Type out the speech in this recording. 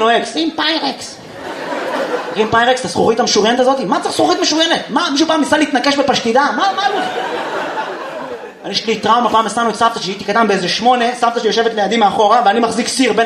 לו אקס, עם פיירקס. עם פיירקס, את הזכורית המשוריינת הזאת? מה צריך זכורית משוריינת? מה, מישהו פעם ניסה להתנקש בפשטידה? מה לא? יש לי טראומה, פעם הסענו את סבתא שהייתי קטן באיזה 8, סבתא שלי יושבת לידי מאחורה, ואני מחזיק סיר בין